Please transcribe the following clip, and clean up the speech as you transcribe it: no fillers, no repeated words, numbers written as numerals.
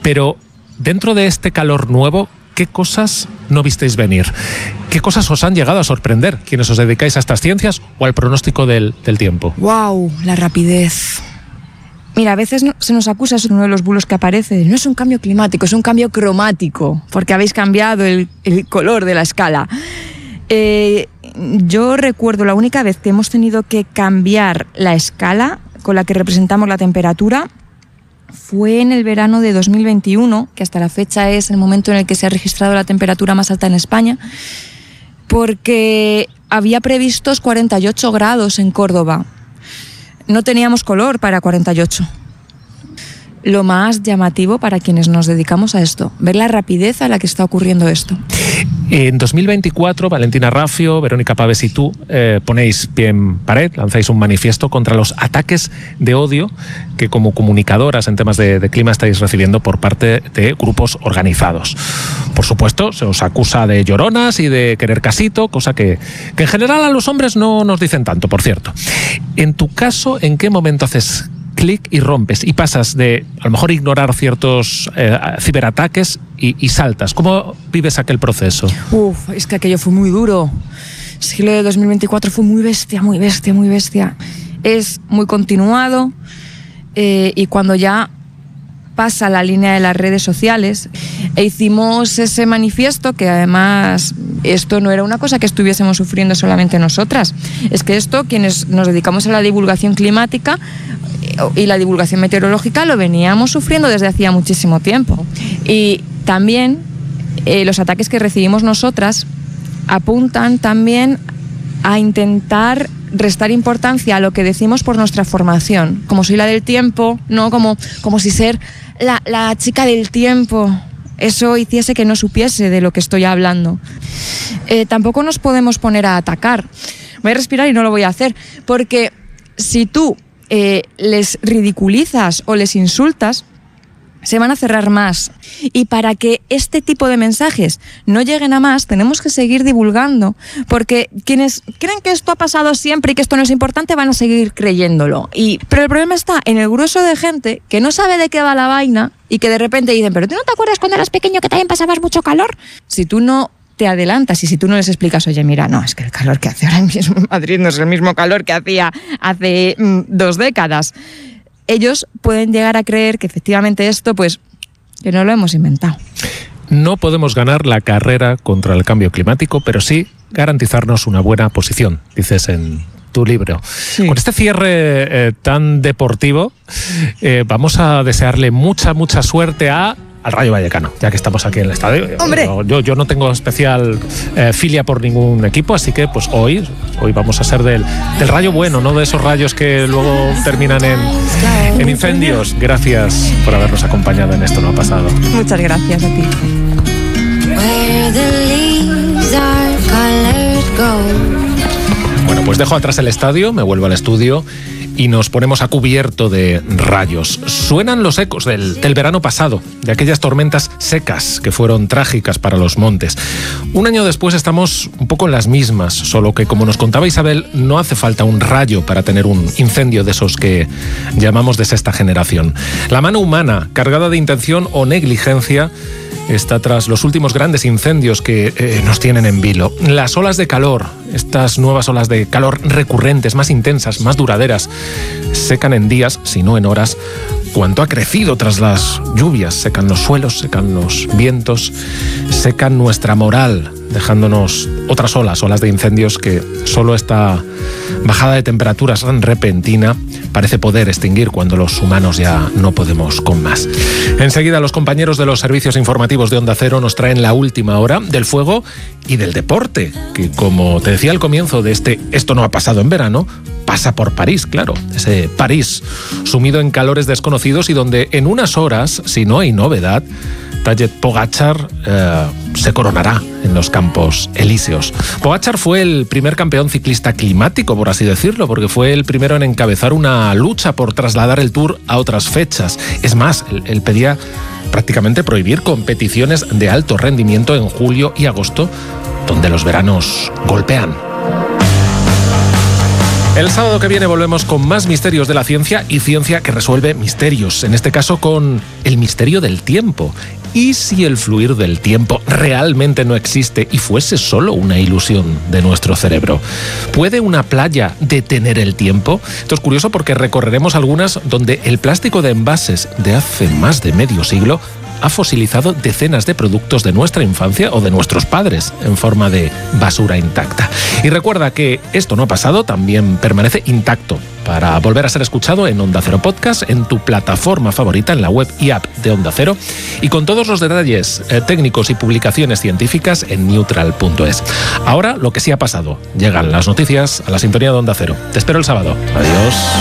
Pero dentro de este calor nuevo, ¿qué cosas no visteis venir? ¿Qué cosas os han llegado a sorprender quienes os dedicáis a estas ciencias o al pronóstico del tiempo? ¡Wow! La rapidez. Mira, a veces se nos acusa, es uno de los bulos que aparece, no es un cambio climático, es un cambio cromático, porque habéis cambiado el color de la escala. Yo recuerdo la única vez que hemos tenido que cambiar la escala con la que representamos la temperatura fue en el verano de 2021, que hasta la fecha es el momento en el que se ha registrado la temperatura más alta en España, porque había previstos 48 grados en Córdoba. No teníamos color para 48. Lo más llamativo para quienes nos dedicamos a esto, ver la rapidez a la que está ocurriendo esto. En 2024, Valentina Raffio, Verónica Pavés y tú ponéis pie en pared, lanzáis un manifiesto contra los ataques de odio que como comunicadoras en temas de clima estáis recibiendo por parte de grupos organizados. Por supuesto, se os acusa de lloronas y de querer casito, cosa que en general a los hombres no nos dicen tanto, por cierto. En tu caso, ¿en qué momento haces clic y rompes y pasas de a lo mejor ignorar ciertos ciberataques y saltas? ¿Cómo vives aquel proceso? Es que aquello fue muy duro. Es que lo de 2024 fue muy bestia, muy bestia, muy bestia. Es muy continuado y cuando ya pasa la línea de las redes sociales e hicimos ese manifiesto, que además esto no era una cosa que estuviésemos sufriendo solamente nosotras, es que esto, quienes nos dedicamos a la divulgación climática y la divulgación meteorológica, lo veníamos sufriendo desde hacía muchísimo tiempo. Y también los ataques que recibimos nosotras apuntan también a intentar restar importancia a lo que decimos por nuestra formación, como soy la del tiempo, ¿no? Como si ser la chica del tiempo eso hiciese que no supiese de lo que estoy hablando. Tampoco nos podemos poner a atacar. Voy a respirar y no lo voy a hacer, porque si tú les ridiculizas o les insultas, se van a cerrar más. Y para que este tipo de mensajes no lleguen a más, tenemos que seguir divulgando, porque quienes creen que esto ha pasado siempre y que esto no es importante van a seguir creyéndolo. Pero el problema está en el grueso de gente que no sabe de qué va la vaina y que de repente dicen, ¿pero tú no te acuerdas cuando eras pequeño que también pasabas mucho calor? Si tú no te adelantas y si tú no les explicas, oye, mira, no, es que el calor que hace ahora mismo en Madrid no es el mismo calor que hacía hace 2 décadas, ellos pueden llegar a creer que efectivamente esto, pues, que no lo hemos inventado. No podemos ganar la carrera contra el cambio climático, pero sí garantizarnos una buena posición, dices en tu libro. Sí. Con este cierre tan deportivo, vamos a desearle mucha suerte al Rayo Vallecano, ya que estamos aquí en el estadio. ¡Hombre! Yo no tengo especial filia por ningún equipo, así que pues hoy vamos a ser del Rayo bueno, no de esos rayos que luego terminan en incendios. Gracias por habernos acompañado en Esto No Ha Pasado. Muchas gracias a ti. Bueno, pues dejo atrás el estadio, me vuelvo al estudio y nos ponemos a cubierto de rayos. Suenan los ecos del verano pasado, de aquellas tormentas secas que fueron trágicas para los montes. Un año después estamos un poco en las mismas, solo que, como nos contaba Isabel, no hace falta un rayo para tener un incendio de esos que llamamos de sexta generación. La mano humana, cargada de intención o negligencia, está tras los últimos grandes incendios que nos tienen en vilo. Las olas de calor, estas nuevas olas de calor recurrentes, más intensas, más duraderas, secan en días, si no en horas, cuanto ha crecido tras las lluvias. Secan los suelos, secan los vientos, secan nuestra moral, dejándonos otras olas de incendios que solo esta bajada de temperaturas tan repentina parece poder extinguir cuando los humanos ya no podemos con más. Enseguida los compañeros de los servicios informativos de Onda Cero nos traen la última hora del fuego y del deporte, que, como te decía al comienzo de Esto No Ha Pasado en verano, pasa por París, claro, ese París sumido en calores desconocidos y donde en unas horas, si no hay novedad, Tadej Pogačar se coronará en los Campos Elíseos. Pogačar fue el primer campeón ciclista climático, por así decirlo, porque fue el primero en encabezar una lucha por trasladar el Tour a otras fechas. Es más, él pedía prácticamente prohibir competiciones de alto rendimiento en julio y agosto, donde los veranos golpean. El sábado que viene volvemos con más misterios de la ciencia y ciencia que resuelve misterios, en este caso con el misterio del tiempo. ¿Y si el fluir del tiempo realmente no existe y fuese solo una ilusión de nuestro cerebro? ¿Puede una playa detener el tiempo? Esto es curioso porque recorreremos algunas donde el plástico de envases de hace más de medio siglo ha fosilizado decenas de productos de nuestra infancia o de nuestros padres en forma de basura intacta. Y recuerda que esto no ha pasado, también permanece intacto para volver a ser escuchado en Onda Cero Podcast, en tu plataforma favorita, en la web y app de Onda Cero, y con todos los detalles técnicos y publicaciones científicas en neutral.es. Ahora, lo que sí ha pasado, llegan las noticias a la sintonía de Onda Cero. Te espero el sábado. Adiós.